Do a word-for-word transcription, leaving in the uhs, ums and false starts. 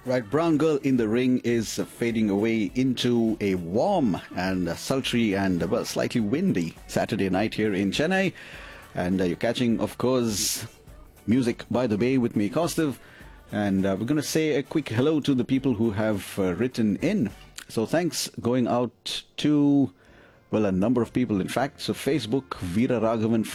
Right, Brown Girl in the Ring is fading away into a warm and sultry and well, slightly windy Saturday night here in Chennai. And uh, you're catching, of course, Music by the Bay with me, Kaustav. And uh, we're going to say a quick hello to the people who have uh, written in. So thanks going out to, well, a number of people, in fact. So Facebook, Veera Raghavan